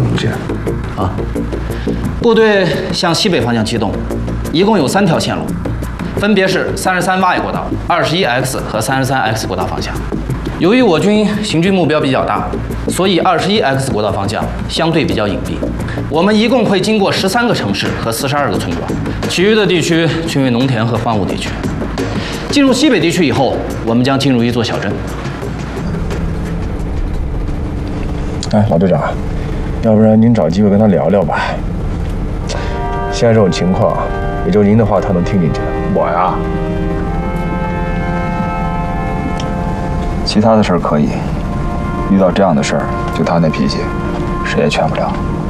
明确。 啊，部队向西北方向机动，一共有3条线路，分别是33Y 国道、21X 和33X 国道方向。由于我军行军目标比较大，所以21X 国道方向相对比较隐蔽。我们一共会经过13个城市和42个村庄，其余的地区均为农田和荒芜地区。进入西北地区以后，我们将进入一座小镇。 哎，老队长，要不然您找机会跟他聊聊吧。现在这种情况，也就您的话他能听进去。我呀， 其他的事儿可以，遇到这样的事儿，就他那脾气，谁也劝不了。